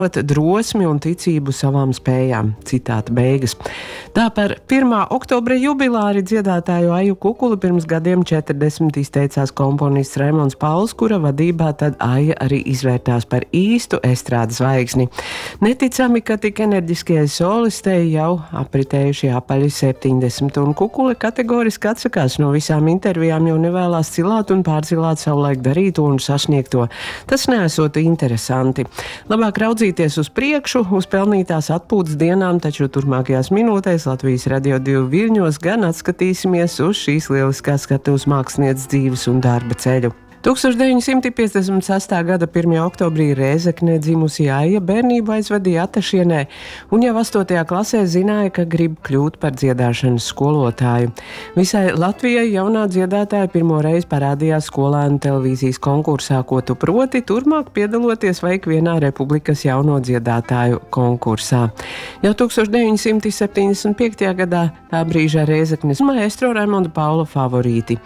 drosmi un ticību savām spējām. Citāta beigas. Tā par 1. oktobra jubilāri dziedātāju Aju Kukuli pirms gadiem 40 izteicās komponists Raimonds Pauls, kura vadībā tad Aja arī izvērtās par īstu estrādes zvaigzni. Neticami, ka tik enerģiskajai solistei jau apritējuši apaļi 70, un Kukule kategoriski atsakās no visām intervijām, jo nevēlās cilāt un pārcilāt savulaik darīto un sasniegto. Tas neesot interesanti. Labāk raudzīties uz priekšu, uz pelnītās atpūtas dienām, taču turpmākajās minūtēs Latvijas Radio 2 viļņos gan atskatīsimies uz šīs lieliskās skatuves mākslinieces dzīves un darba ceļu. 1956. gada 1. oktobrī Rēzeknē dzimusi Aija bērnību aizvadīja Atašienē un jau 8. klasē zināja, ka grib kļūt par dziedāšanas skolotāju. Visai Latvijai jaunā dziedātāja pirmo reizi parādījās skolēnu televīzijas konkursā, ko tu proti, turmāk piedaloties vai ikvienā Republikas jauno dziedātāju konkursā. Jau 1975. gadā tā brīža Rēzeknes maestro Raimonda Paula favorīti.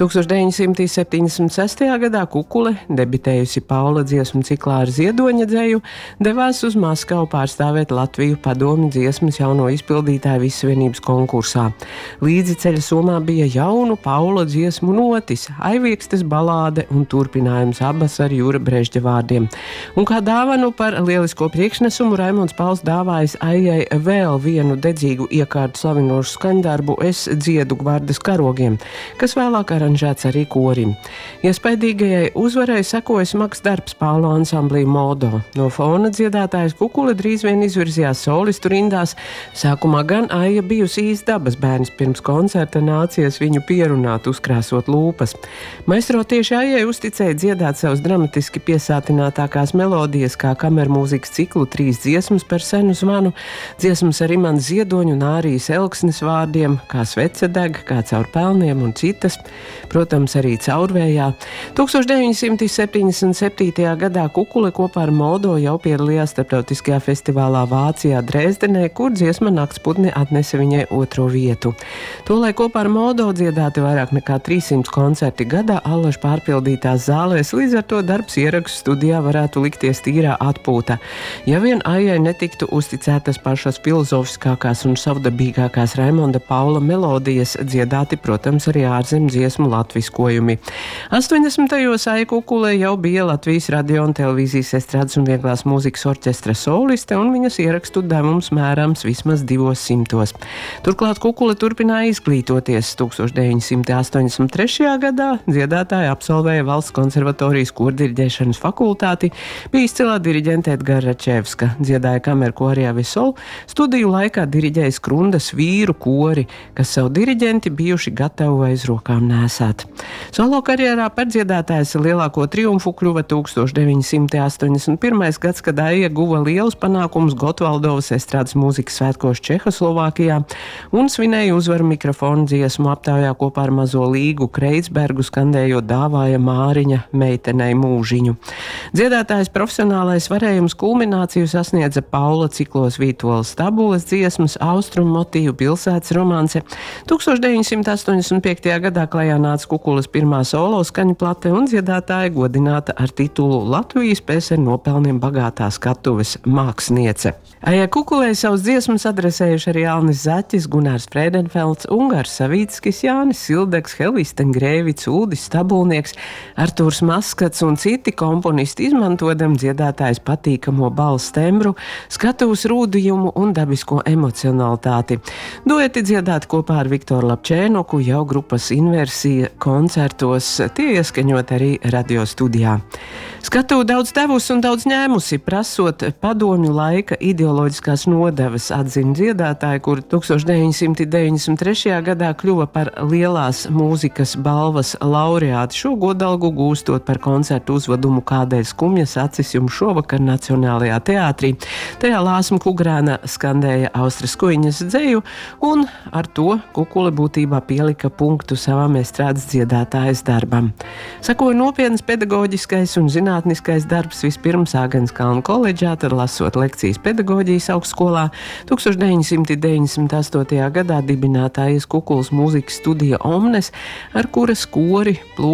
1976. gadā Kukule, debitējusi Paula dziesmu ciklā ar ziedoņa dzeju, devās uz Maskavu pārstāvēt Latviju padomju dziesmas jauno izpildītāju Vissavienības konkursā. Līdzi ceļa somā bija jaunu Paula dziesmu notis, Aiviekstes balāde un turpinājums, abas ar Jura Brežģa vārdiem. Un kā dāvanu par lielisko priekšnesumu Raimonds Pauls dāvājis Aijai vēl vienu dedzīgu iekārtu slavinošu skaņdarbu Es dziedu gvardas karogiem, kas vēlāk aranžēts arī korim. Iespējīgajai uzvarai sekoja smags darbs Paula ansamblī Modo. No fona dziedātājas Kukule drīz vien izvirzījās solistu rindās. Sākumā gan Aija bijusi īsts dabas bērns, pirms koncerta nācies viņu pierunāt, uzkrāsot lūpas. Maestro tieši Aijai uzticēja dziedāt savas dramatiski piesātinātākās melodijas, kā kamermūzikas ciklu 3 dziesmas par senu zvanu, dziesmas ar Imanta Ziedoņu un Ārijas Elksnes vārdiem, kā svece deg, kā caur pelniem un citas, protams, arī caurvējā. 1977. gadā Kukule kopā ar Modo jau piedalījās starptautiskajā festivālā Vācijā Dresdenē, kur dziesma Naktsputni atnesa viņai 2. vietu. Tolaik kopā ar Modo dziedāti vairāk nekā 300 koncerti gadā allaž pārpildītās zālēs, līdz ar to darbs ierakstu studijā varētu likties tīrā atpūta. Ja vien Aijai netiktu uzticētas pašas filozofiskākās un savdabīgākās Raimonda Paula melodijas, dziedāti, protams, arī ārzem dziesmu latviskojumi. 80. Aija Kukule jau bija Latvijas radio un televīzijas estrādes un vieglās mūzikas orķestra soliste, un viņas ierakstu devums mērams vismaz 200. Turklāt Kukule turpināja izglītoties. 1983. gadā dziedātāja absolvēja Valsts konservatorijas kordiriģēšanas fakultāti, bija izcilā diriģente Edgara Račevska, dziedāja kameru korī Avisol, studiju laikā diriģēja Skrundas vīru kori, kas savu diriģenti bijuši gatavi aiz rokām nēsāt. Solo karjerā par dziedātājas lielāko triumfu kļuva 1981. gads, kad Aija guva lielus panākumus Gotwaldovas estrādes mūzikas svētkos Čehoslovākijā un svinēja uzvaru mikrofonu dziesmu aptaujā kopā ar mazo Līgu Kreitsbergu, skandējot Dāvāja Māriņa meitenei mūžiņu. Dziedātājas profesionālais varējums kulmināciju sasniedza Paula ciklos Vītoles tabulas dziesmas, austrumu motīvu pilsētas romanse. 1985. gadā klajā nāca Kukules pirmā solo skaņu plate un dziedātāja godināta ar titulu Latvijas PSR nopelniem bagātā skatuves māksliniece. Aijai Kukulei savus dziesmas adresējuši arī Alnis Zaķis, Gunārs Frēdenfelds, Ungārs Savīckis, Jānis Sildeks, Helvisten Grēvics, Uldis Stabulnieks, Artūrs Maskats un citi komponisti, izmantodam dziedātājas patīkamo balss tembru, skatuves rūdījumu un dabisko emocionalitāti. Dueti dziedāti kopā ar Viktoru Lapčēnoku jau grupas Inversija koncertos, tie ieskaņot arī radio studijā. Skatuve daudz devusi un daudz ņēmusi, prasot padomju laika ideoloģiskās nodevas, atzina dziedātāja, kur 1993. gadā kļuva par lielās mūzikas balvas laureāti, šo godalgu gūstot par koncertu uzvedumu Kādēļ skumjas acis jums šovakar Nacionālajā teātrī. Tajā Lāsma Kugrēna skandēja Austras Kuiņas dzeju, un ar to Kukule būtībā pielika punktu savam estrādes dziedātājas darbam. Sakoja nopietnas pedagoģiskais un zinātniskais darbs vispirms Āgenskalna koledžā, tad lasot lekcijas pedagoģijas augstskolā. 1998. gadā dibinātājas Kukules mūzikas studija Omnes, ar kuras kori